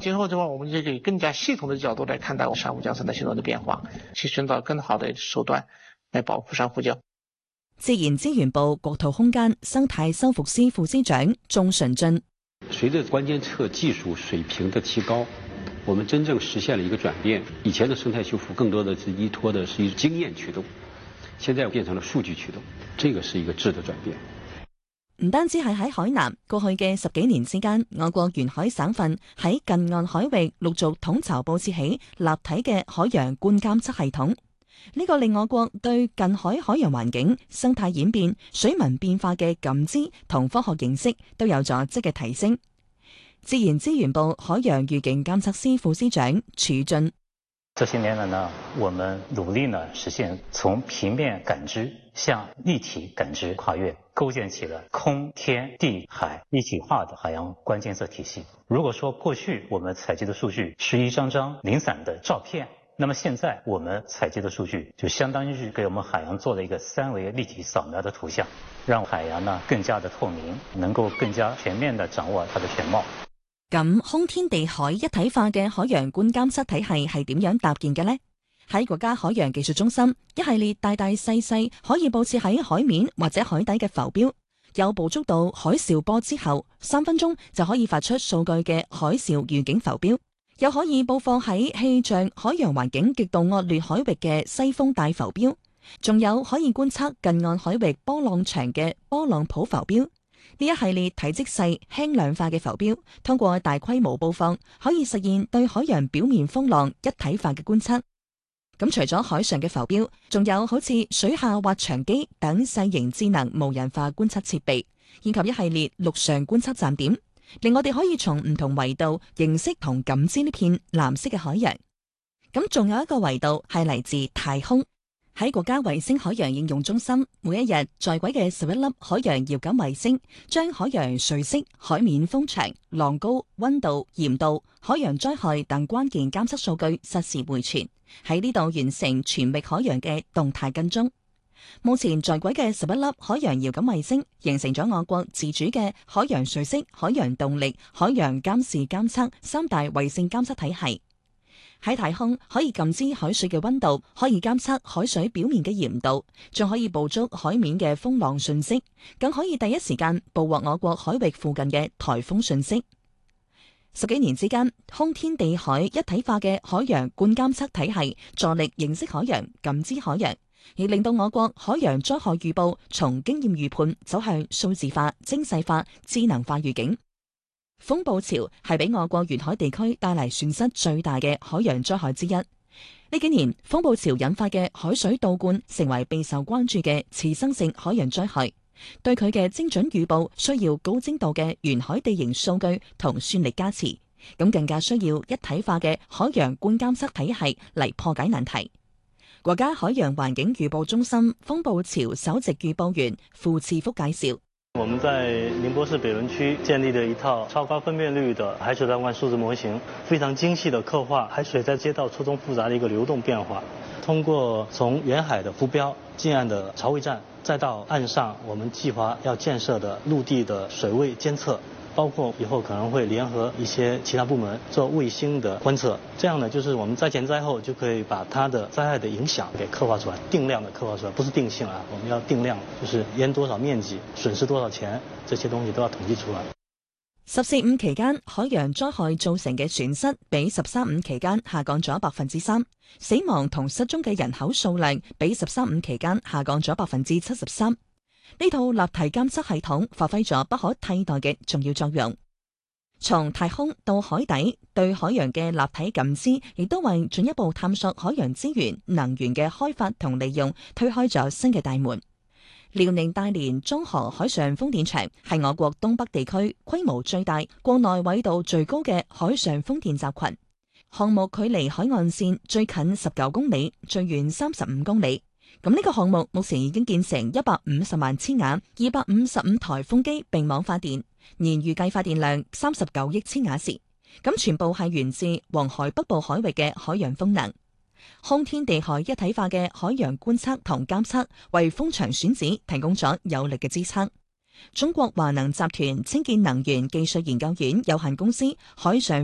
今後的話，我們就可以更加系統的角度來看待珊瑚礁生態系統的變化，去尋找更好的手段來保護珊瑚礁。 自然資源部國土空間生態修復司副司長鍾順進： 隨着關監測技術水平的提高，我們真正實現了一個轉變。以前的生態修復更多的是依託的是一經驗驅動，現在變成了數據驅動，這個是一個質的轉變。 唔單止係喺海南，過去嘅10幾年之間，我國沿海省份喺近岸海域陸續統籌佈設起立體嘅海洋觀監測系統。呢個令我國對近海海洋環境、生態演變、水文變化嘅感知同科學認識都有咗質嘅提升。自然資源部海洋預警監測司副司長褚俊： 這些年來呢，我們努力呢實現從平面感知向立體感知跨越，構建起了空天地海一體化的海洋觀監測體系。如果說過去我們採集的數據是一張張零散的照片，那麼現在我們採集的數據就相當於是給我們海洋做了一個3維立體掃描的圖像，讓海洋呢更加的透明，能夠更加全面的掌握它的全貌。 咁空天地海一體化嘅海洋觀監測體系係點樣搭建嘅呢？喺國家海洋技術中心，一系列大大細細可以佈設喺海面或者海底嘅浮標，有捕捉到海嘯波之後3分鐘就可以發出數據嘅海嘯預警浮標，又可以佈放喺氣象海洋環境極度惡劣海域嘅西風帶浮標，仲有可以觀測近岸海域波浪長嘅波浪譜浮標。呢一系列體積細、輕量化嘅浮標，通過大規模佈放，可以實現對海洋表面風浪一體化嘅觀測。咁除咗海上嘅浮標，仲有好似水下滑翔機等細型智能無人化觀測設備，以及一系列陸上觀測站點，令我哋可以從唔同維度認識同感知呢片藍色嘅海洋。咁仲有一個維度係嚟自太空。喺國家衛星海洋應用中心，每一日在軌嘅11粒海洋遙感衛星，將海洋水色、海面風場、浪高、溫度、鹽度、海洋災害等關鍵監測數據實時回傳，喺呢度完成全域海洋嘅動態跟蹤。目前在軌嘅11粒海洋遙感衛星，形成咗我國自主嘅海洋水色、海洋動力、海洋監視監測3大衛星監測體系。喺太空可以感知海水嘅溫度，可以監測海水表面嘅鹽度，仲可以捕捉海面嘅風浪訊息，更可以第一時間捕獲我國海域附近嘅颱風訊息。10幾年之間，空天地海一體化嘅海洋觀監測體系，助力認識海洋、感知海洋，而令到我國海洋災害預報從經驗預判走向數字化、精細化、智能化預警。風暴潮係俾我國沿海地區帶嚟損失最大嘅海洋災害之一。呢幾年，風暴潮引發嘅海水倒灌成為備受關注嘅次生性海洋災害，對佢嘅精準預報需要高精度嘅沿海地形數據同算力加持，咁更加需要一體化嘅海洋觀監測體系嚟破解難題。國家海洋環境預報中心風暴潮首席預報員傅次福介紹。 我們在寧波市北崙區建立了一套超高分辨率的海水倒灌數字模型，非常精細的刻畫海水在街道錯綜複雜的一個流動變化。通過從遠海的浮標、近岸的潮位站，再到岸上我們計劃要建設的陸地的水位監測，包括以後可能會聯合一些其他部門做衛星的觀測，這樣呢，就是我們災前災後就可以把它的災害的影響給刻畫出來，定量的刻畫出來，不是定性啊，我們要定量，就是淹多少面積、損失多少錢，這些東西都要統計出來。 十四五期間，海洋災害造成嘅損失比13.5期間下降咗3%，死亡同失蹤嘅人口數量比13.5期間下降咗73%。呢套立體監測系統發揮咗不可替代嘅重要作用，從太空到海底，對海洋嘅立體感知，亦都為進一步探索海洋資源、能源嘅開發同利用推開咗新嘅大門。遼寧大連中河海上風電場係我國東北地區規模最大、國內緯度最高嘅海上風電集群。項目距離海岸線最近19公里，最遠35公里。咁呢個項目目前已經建成150萬千瓦、255台風機並網發電，年預計發電量39億千瓦時。咁全部係源自黃海北部海域嘅海洋風能。空天地海一體化嘅海洋觀測同監測，為風場選址提供咗有力嘅支撐。中國華能集團清潔能源技術研究院有限公司海上